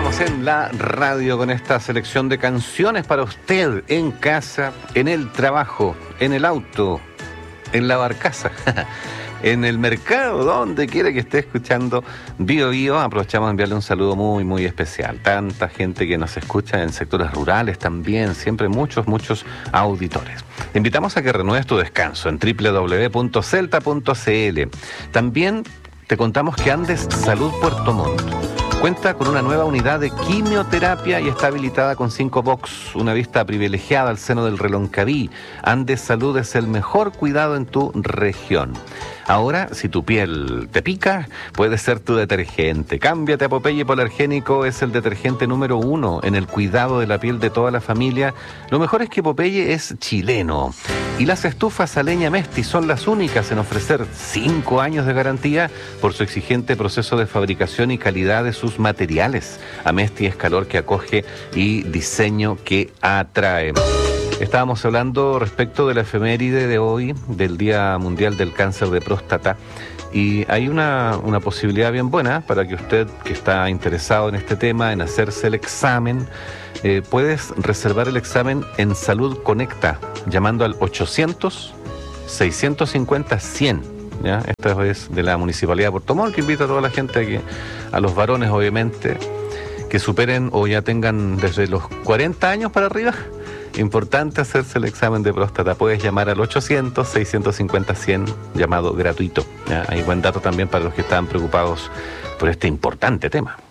Estamos en la radio con esta selección de canciones para usted en casa, en el trabajo, en el auto, en la barcaza, en el mercado, donde quiera que esté escuchando Bio Bio. Aprovechamos de enviarle un saludo muy especial. Tanta gente que nos escucha en sectores rurales también, siempre muchos auditores. Te invitamos a que renueves tu descanso en www.celta.cl. También te contamos que Andes Salud Puerto Montt cuenta con una nueva unidad de quimioterapia y está habilitada con 5 box, una vista privilegiada al seno del Reloncaví. Andes Salud es el mejor cuidado en tu región. Ahora, si tu piel te pica, puede ser tu detergente. Cámbiate a Popeye Polargénico, es el detergente número 1 en el cuidado de la piel de toda la familia. Lo mejor es que Popeye es chileno. Y las estufas a leña Mesti son las únicas en ofrecer 5 años de garantía por su exigente proceso de fabricación y calidad de sus materiales. Amesti es calor que acoge y diseño que atrae. Estábamos hablando respecto de la efeméride de hoy, del Día Mundial del Cáncer de Próstata, y hay una posibilidad bien buena para que usted, que está interesado en este tema, en hacerse el examen, puedes reservar el examen en Salud Conecta, llamando al 800-650-100. ¿Ya? Esta es de la Municipalidad de Puerto Montt, que invita a toda la gente, a los varones obviamente, que superen o ya tengan desde los 40 años para arriba. Importante hacerse el examen de próstata. Puedes llamar al 800-650-100, llamado gratuito. ¿Ya? Hay buen dato también para los que están preocupados por este importante tema.